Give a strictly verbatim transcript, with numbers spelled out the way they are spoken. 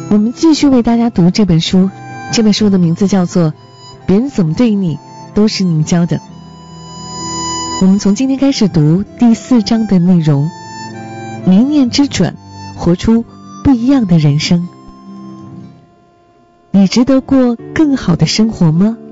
我们继续为大家读这本书，这本书的名字叫做《别人怎么对你都是你教的》。我们从今天开始读第四章的内容，一念之转，活出不一样的人生。你值得过更好的生活吗？